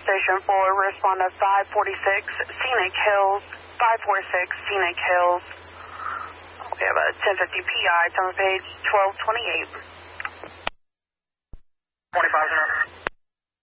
Station 4, respond to 546 Scenic Hills, 546 Scenic Hills. We have a 1050 PI, time of page 1228. 25.